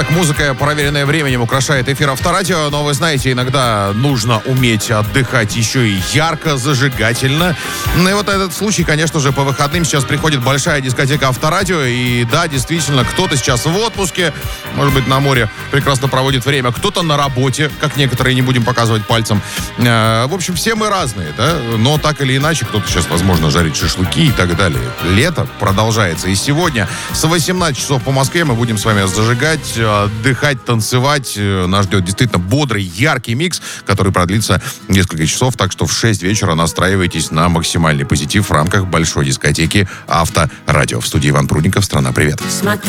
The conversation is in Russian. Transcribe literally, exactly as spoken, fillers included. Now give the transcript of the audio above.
как музыка, проверенная временем, украшает эфир Авторадио. Но вы знаете, иногда нужно уметь отдыхать еще и ярко, зажигательно. Ну и вот этот случай, конечно же, по выходным сейчас приходит большая дискотека Авторадио. И да, действительно, кто-то сейчас в отпуске, может быть, на море прекрасно проводит время, кто-то на работе, как некоторые, не будем показывать пальцем. В общем, все мы разные, да? Но так или иначе, кто-то сейчас, возможно, жарит шашлыки и так далее. Лето продолжается. И сегодня с восемнадцати часов по Москве мы будем с вами зажигать, отдыхать, танцевать. Нас ждет действительно бодрый, яркий микс, который продлится несколько часов. Так что в шесть вечера настраивайтесь на максимальный позитив в рамках большой дискотеки Авторадио. В студии Иван Прудников. Страна, привет.